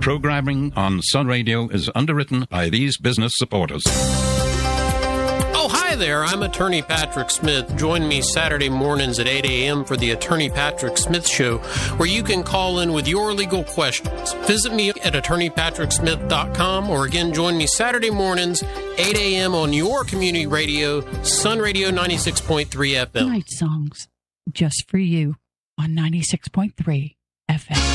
Programming on Sun Radio is underwritten by these business supporters. Oh, hi there. I'm Attorney Patrick Smith. Join me Saturday mornings at 8 a.m. for the Attorney Patrick Smith Show, where you can call in with your legal questions. Visit me at attorneypatricksmith.com, or again, join me Saturday mornings, 8 a.m. on your community radio, Sun Radio 96.3 FM. Night songs just for you on 96.3 FM.